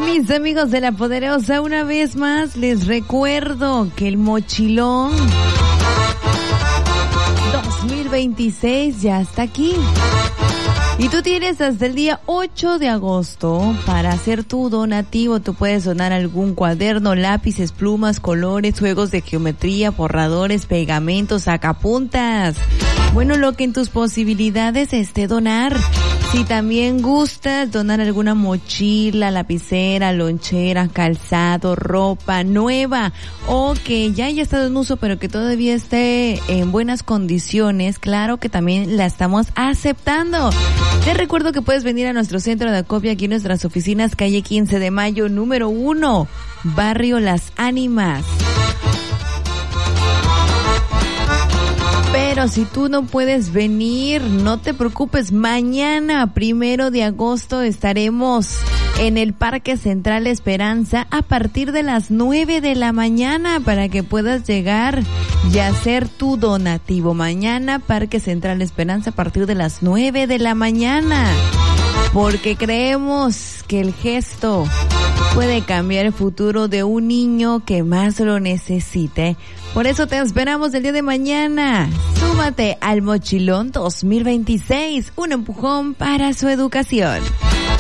Mis amigos de La Poderosa, una vez más les recuerdo que el mochilón 2026 ya está aquí. Y tú tienes hasta el día 8 de agosto para hacer tu donativo. Tú puedes donar algún cuaderno, lápices, plumas, colores, juegos de geometría, borradores, pegamentos, sacapuntas. Bueno, lo que en tus posibilidades esté donar. Si también gustas donar alguna mochila, lapicera, lonchera, calzado, ropa nueva o que ya haya estado en uso pero que todavía esté en buenas condiciones, claro que también la estamos aceptando. Te recuerdo que puedes venir a nuestro centro de acopio aquí en nuestras oficinas, calle 15 de Mayo, número 1, barrio Las Ánimas. Pero si tú no puedes venir, no te preocupes. Mañana, 1 de agosto, estaremos en el Parque Central Esperanza a partir de las 9 de la mañana para que puedas llegar y hacer tu donativo. Mañana, Parque Central Esperanza a partir de las 9 de la mañana. Porque creemos que el gesto puede cambiar el futuro de un niño que más lo necesite. Por eso te esperamos el día de mañana. Súmate al Mochilón 2026, un empujón para su educación.